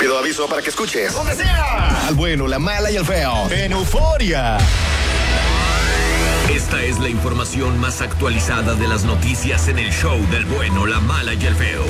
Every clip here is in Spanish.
Pido aviso para que escuches donde sea. Al bueno, la mala y el feo. En Euforia. Esta es la información más actualizada de las noticias en el show del bueno, la mala y el feo.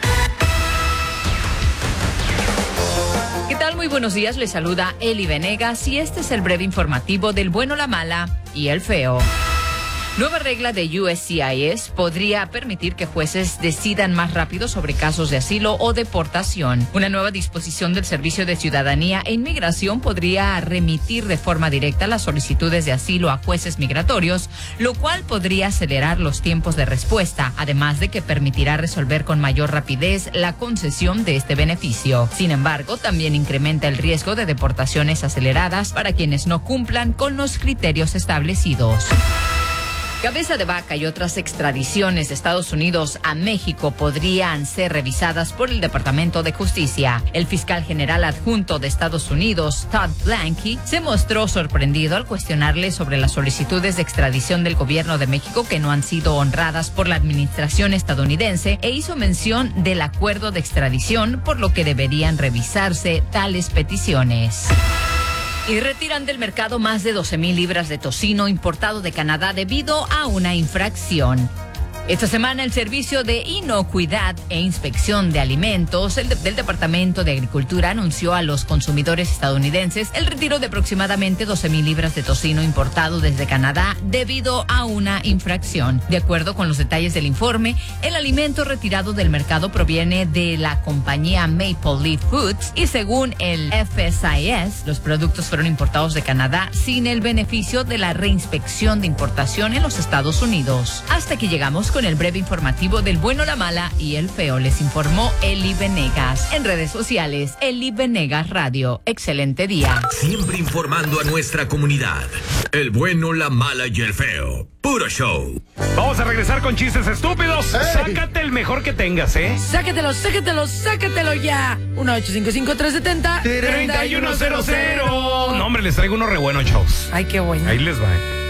¿Qué tal? Muy buenos días, les saluda Eli Venegas y este es el breve informativo del bueno, la mala y el feo. Nueva regla de USCIS podría permitir que jueces decidan más rápido sobre casos de asilo o deportación. Una nueva disposición del Servicio de Ciudadanía e Inmigración podría remitir de forma directa las solicitudes de asilo a jueces migratorios, lo cual podría acelerar los tiempos de respuesta, además de que permitirá resolver con mayor rapidez la concesión de este beneficio. Sin embargo, también incrementa el riesgo de deportaciones aceleradas para quienes no cumplan con los criterios establecidos. Cabeza de vaca y otras extradiciones de Estados Unidos a México podrían ser revisadas por el Departamento de Justicia. El fiscal general adjunto de Estados Unidos, Todd Blanke, se mostró sorprendido al cuestionarle sobre las solicitudes de extradición del gobierno de México que no han sido honradas por la administración estadounidense e hizo mención del acuerdo de extradición, por lo que deberían revisarse tales peticiones. Y retiran del mercado más de 12,000 libras de tocino importado de Canadá debido a una infracción. Esta semana el Servicio de Inocuidad e Inspección de Alimentos del Departamento de Agricultura anunció a los consumidores estadounidenses el retiro de aproximadamente 12,000 libras de tocino importado desde Canadá debido a una infracción. De acuerdo con los detalles del informe, el alimento retirado del mercado proviene de la compañía Maple Leaf Foods y según el FSIS, los productos fueron importados de Canadá sin el beneficio de la reinspección de importación en los Estados Unidos. Hasta aquí llegamos con el breve informativo del bueno, la mala y el feo. Les informó Eli Venegas. En redes sociales, Eli Venegas Radio. Excelente día. Siempre informando a nuestra comunidad. El bueno, la mala y el feo. Puro show. Vamos a regresar con chistes estúpidos. Hey. Sácate el mejor que tengas, ¿eh? Sácatelo, sácatelo, sácatelo ya. 1-855-370-3100. No, hombre, les traigo unos re buenos shows. Ay, qué bueno. Ahí les va, ¿eh?